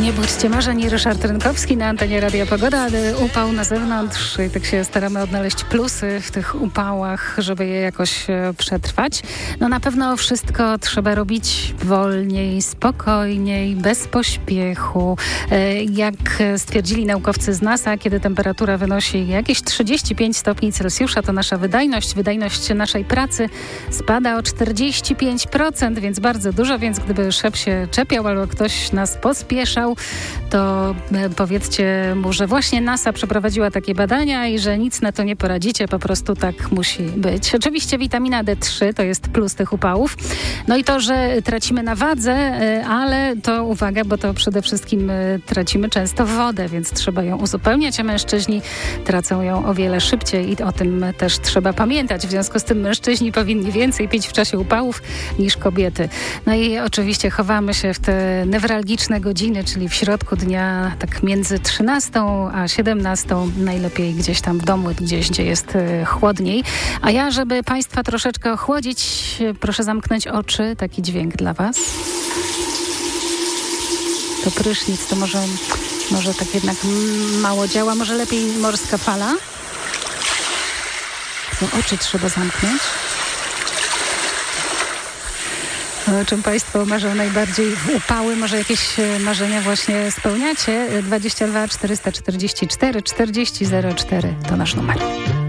Nie budźcie marzeń, Ryszard Rynkowski na antenie Radia Pogoda, ale upał na zewnątrz i tak się staramy odnaleźć plusy w tych upałach, żeby je jakoś przetrwać. No na pewno wszystko trzeba robić wolniej, spokojniej, bez pośpiechu. Jak stwierdzili naukowcy z NASA, kiedy temperatura wynosi jakieś 35 stopni Celsjusza, to nasza wydajność naszej pracy spada o 45%, więc bardzo dużo, więc gdyby szef się czepiał albo ktoś nas pospieszał, to powiedzcie mu, że właśnie NASA przeprowadziła takie badania i że nic na to nie poradzicie, po prostu tak musi być. Oczywiście witamina D3 to jest plus tych upałów. No i to, że tracimy na wadze, ale to uwaga, bo to przede wszystkim tracimy często wodę, więc trzeba ją uzupełniać, a mężczyźni tracą ją o wiele szybciej i o tym też trzeba pamiętać. W związku z tym mężczyźni powinni więcej pić w czasie upałów niż kobiety. No i oczywiście chowamy się w te newralgiczne godziny, czyli w środku dnia, tak między 13 a 17, najlepiej gdzieś tam w domu, gdzie jest chłodniej. A ja, żeby Państwa troszeczkę ochłodzić, proszę zamknąć oczy, taki dźwięk dla Was. To prysznic, to może tak jednak mało działa, może lepiej morska fala. To oczy trzeba zamknąć. O czym Państwo marzą najbardziej w upały? Może jakieś marzenia właśnie spełniacie? 22 444 40 04 to nasz numer.